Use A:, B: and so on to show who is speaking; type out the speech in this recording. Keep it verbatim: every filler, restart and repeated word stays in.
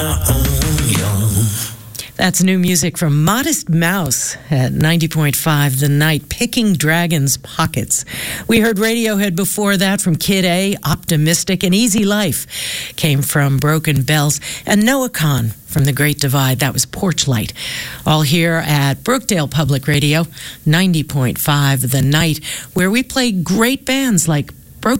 A: That's new music from Modest Mouse at ninety point five The Night, Picking Dragons' Pockets. We heard Radiohead before that from Kid A, Optimistic, and Easy Life came from Broken Bells, and Noah Kahn from The Great Divide. That was Porch Light. All here at Brookdale Public Radio, ninety point five The Night, where we play great bands like